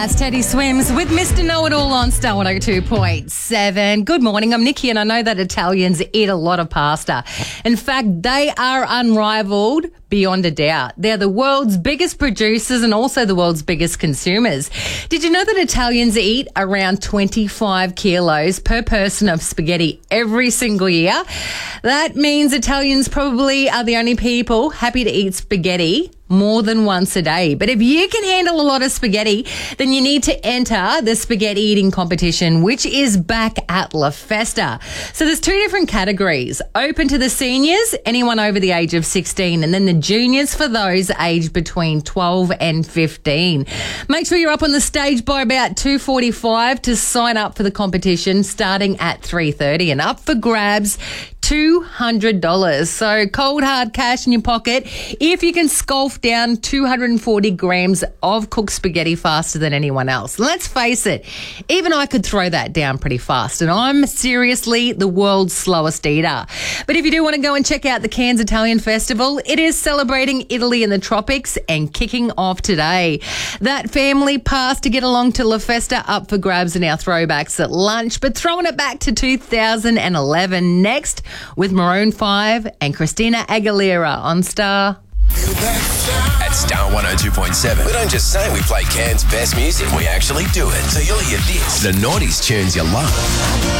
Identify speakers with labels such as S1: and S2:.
S1: As Teddy swims with Mr. Know-It-All on Star 102.7. Good morning, I'm Nikki, and I know that Italians eat a lot of pasta. In fact, they are unrivaled beyond a doubt. They're the world's biggest producers and also the world's biggest consumers. Did you know that Italians eat around 25 kilos per person of spaghetti every single year? That means Italians probably are the only people happy to eat spaghetti more than once a day. But if you can handle a lot of spaghetti, then you need to enter the spaghetti eating competition, which is back at La Festa. So there's two different categories. Open to the seniors, anyone over the age of 16, and then the juniors for those aged between 12 and 15. Make sure you're up on the stage by about 2:45 to sign up for the competition starting at 3:30, and up for grabs $200. So cold hard cash in your pocket if you can sculpt down 240 grams of cooked spaghetti faster than anyone else. Let's face it, even I could throw that down pretty fast, and I'm seriously the world's slowest eater. But if you do want to go and check out the Cairns Italian Festival, it is celebrating Italy in the tropics and kicking off today. That family pass to get along to La Festa up for grabs in our throwbacks at lunch, but throwing it back to 2011 next with Maroon 5 and Christina Aguilera on Star.
S2: At Star 102.7, we don't just say we play Cairns' best music, we actually do it. So you'll hear this, the noughties tunes you love.